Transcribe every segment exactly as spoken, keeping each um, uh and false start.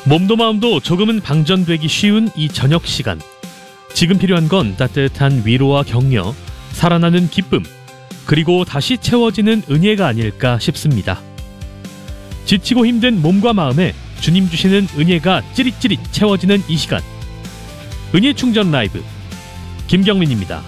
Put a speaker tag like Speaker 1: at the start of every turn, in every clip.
Speaker 1: 몸도 마음도 조금은 방전되기 쉬운 이 저녁 시간. 지금 필요한 건 따뜻한 위로와 격려, 살아나는 기쁨, 그리고 다시 채워지는 은혜가 아닐까 싶습니다. 지치고 힘든 몸과 마음에 주님 주시는 은혜가 찌릿찌릿 채워지는 이 시간. 은혜 충전 라이브 김경민입니다.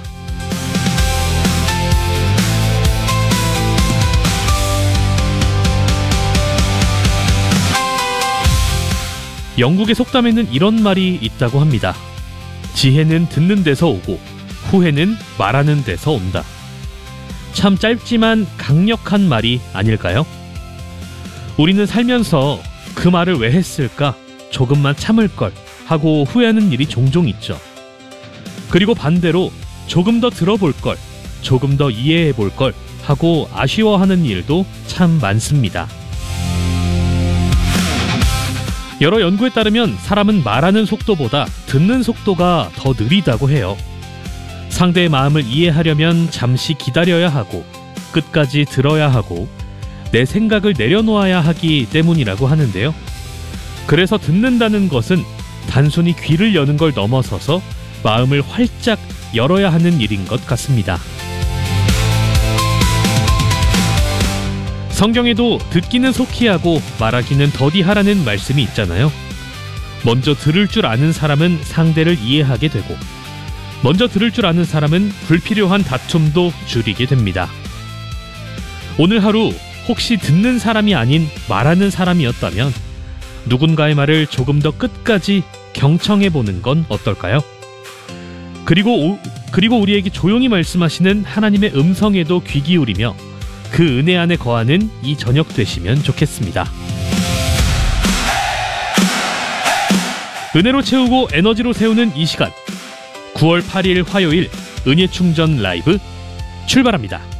Speaker 1: 영국의 속담에는 이런 말이 있다고 합니다. 지혜는 듣는 데서 오고 후회는 말하는 데서 온다. 참 짧지만 강력한 말이 아닐까요? 우리는 살면서 그 말을 왜 했을까? 조금만 참을 걸 하고 후회하는 일이 종종 있죠. 그리고 반대로 조금 더 들어볼 걸, 조금 더 이해해 볼 걸 하고 아쉬워하는 일도 참 많습니다. 여러 연구에 따르면 사람은 말하는 속도보다 듣는 속도가 더 느리다고 해요. 상대의 마음을 이해하려면 잠시 기다려야 하고 끝까지 들어야 하고 내 생각을 내려놓아야 하기 때문이라고 하는데요. 그래서 듣는다는 것은 단순히 귀를 여는 걸 넘어서서 마음을 활짝 열어야 하는 일인 것 같습니다. 성경에도 듣기는 속히 하고 말하기는 더디 하라는 말씀이 있잖아요. 먼저 들을 줄 아는 사람은 상대를 이해하게 되고 먼저 들을 줄 아는 사람은 불필요한 다툼도 줄이게 됩니다. 오늘 하루 혹시 듣는 사람이 아닌 말하는 사람이었다면 누군가의 말을 조금 더 끝까지 경청해보는 건 어떨까요? 그리고, 오, 그리고 우리에게 조용히 말씀하시는 하나님의 음성에도 귀 기울이며 그 은혜 안에 거하는 이 저녁 되시면 좋겠습니다. 은혜로 채우고 에너지로 세우는 이 시간, 구월 팔일 화요일 은혜 충전 라이브 출발합니다.